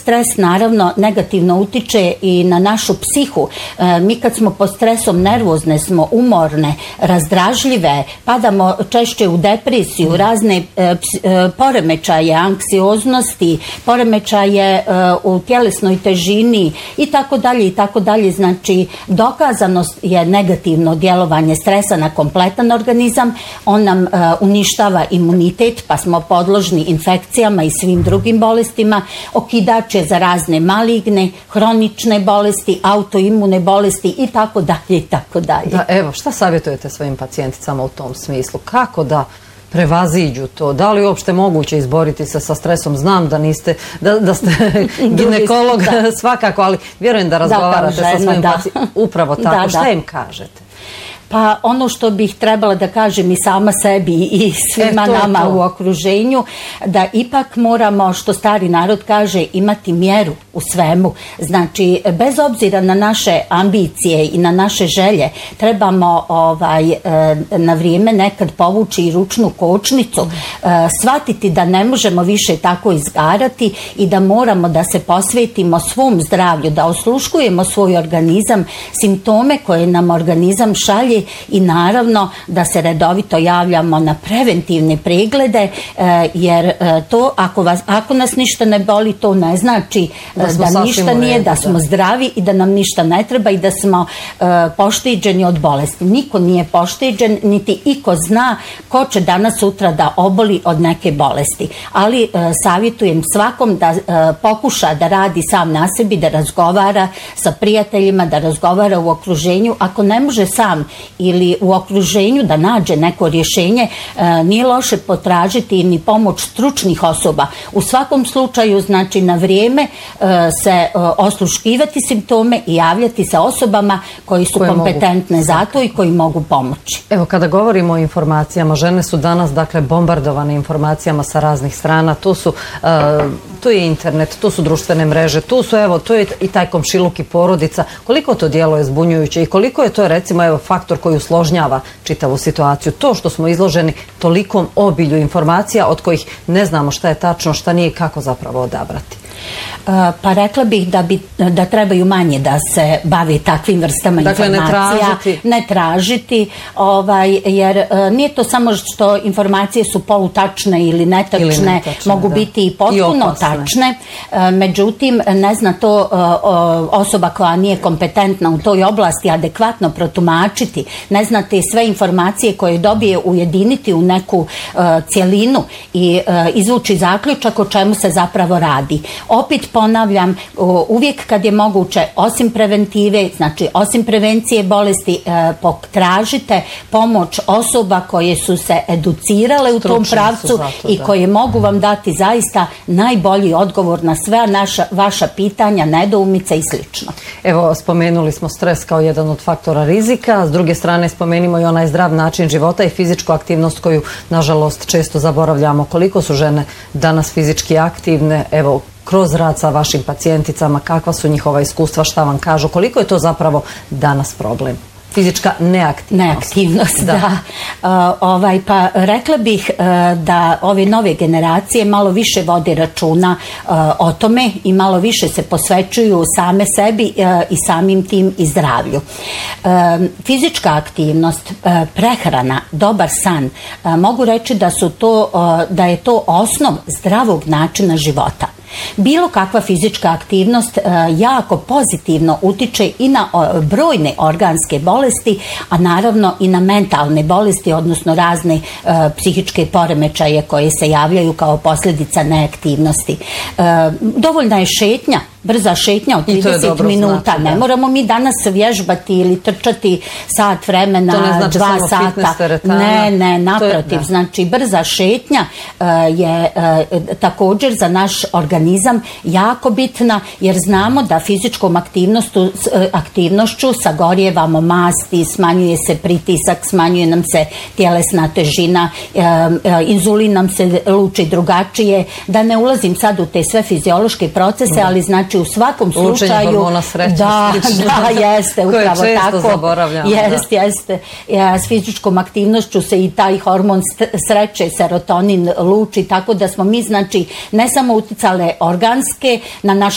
stres naravno negativno utiče i na našu psihu. Mi kad smo pod stresom nervozne smo, umorne, razdražljive, padamo češće u depresiju, razne poremećaje anksioznosti, poremećaje u tjelesnoj težini i tako dalje i tako dalje. Znači, dokazanost je negativno djelovanje stresa na kompletan organizam. On nam uništava imunitet, pa smo podložni infekcijama i svim drugim bolestima. Okidač je za razne maligne, hronične bolesti, autoimune bolesti i tako dalje i tako dalje. Da, evo, šta savjetujete svojim pacijenticama u tom smislu? Kako da prevaziđu to? Da li je uopšte moguće izboriti se sa stresom? Znam da niste, da ste ginekolog svakako, ali vjerujem da razgovarate sa svojim pacijentima. Upravo tako. Šta im kažete? Pa ono što bih trebala da kažem i sama sebi i svima nama u okruženju, da ipak moramo, što stari narod kaže, imati mjeru u svemu. Znači, bez obzira na naše ambicije i na naše želje, trebamo na vrijeme nekad povući i ručnu kočnicu, shvatiti da ne možemo više tako izgarati i da moramo da se posvetimo svom zdravlju, da osluškujemo svoj organizam, simptome koje nam organizam šalje i naravno da se redovito javljamo na preventivne preglede, jer to ako nas ništa ne boli, to ne znači da ništa nije, da smo zdravi i da nam ništa ne treba i da smo pošteđeni od bolesti. Niko nije pošteđen, niti iko zna ko će danas sutra da oboli od neke bolesti. Ali savjetujem svakom da pokuša da radi sam na sebi, da razgovara sa prijateljima, da razgovara u okruženju. Ako ne može sam ili u okruženju da nađe neko rješenje, nije loše potražiti ni pomoć stručnih osoba. U svakom slučaju, znači, na vrijeme se osluškivati simptome i javljati se osobama koji su kompetentne za to i koji mogu pomoći. Evo, kada govorimo o informacijama, žene su danas, dakle, bombardovane informacijama sa raznih strana. Tu je internet, tu su društvene mreže, tu je i taj komšiluk i porodica. Koliko to djeluje zbunjujuće i koliko je to, recimo, faktor koji usložnjava čitavu situaciju? To što smo izloženi tolikom obilju informacija od kojih ne znamo šta je tačno, šta nije, kako zapravo odabrati. Pa rekla bih da trebaju manje da se bavi takvim vrstama informacija. Ne tražiti, jer nije to samo što informacije su polutačne ili netačne, mogu biti i potpuno tačne. Međutim, ne zna to osoba koja nije kompetentna u toj oblasti adekvatno protumačiti, ne zna te sve informacije koje dobije ujediniti u neku cjelinu i izvući zaključak o čemu se zapravo radi. Opet ponavljam, uvijek kad je moguće, osim preventive, znači osim prevencije bolesti, potražite pomoć osoba koje su se educirale u tom pravcu i koje mogu vam dati zaista najbolji odgovor na sve vaša pitanja, nedoumice i slično. Evo, spomenuli smo stres kao jedan od faktora rizika, s druge strane spomenimo i onaj zdrav način života i fizičku aktivnost koju, nažalost, često zaboravljamo. Koliko su žene danas fizički aktivne? Evo, kroz rad sa vašim pacijenticama, kakva su njihova iskustva, šta vam kažu, koliko je to zapravo danas problem? Fizička neaktivnost. Da. Pa rekla bih da ove nove generacije malo više vode računa o tome i malo više se posvećuju same sebi i samim tim i zdravlju. Fizička aktivnost, prehrana, dobar san, mogu reći da je to osnov zdravog načina života. Bilo kakva fizička aktivnost jako pozitivno utiče i na brojne organske bolesti, a naravno i na mentalne bolesti, odnosno razne psihičke poremećaje koje se javljaju kao posljedica neaktivnosti. Dovoljna je šetnja, brza šetnja od 30 minuta. Ne moramo mi danas vježbati ili trčati sat vremena, 2 sata. Ne, naprotiv. Znači, brza šetnja je također za naš organizam jako bitna, jer znamo da fizičkom aktivnošću sagorijevamo masti, smanjuje se pritisak, smanjuje nam se tjelesna težina, inzulin nam se luči drugačije. Da ne ulazim sad u te sve fiziološke procese, ali znači u svakom slučaju... Lučenje hormona sreće. Da, jeste, upravo tako. Koje često zaboravljamo. Jeste. S fizičkom aktivnošću se i taj hormon sreće, serotonin luči, tako da smo mi, znači, ne samo uticale organske na naš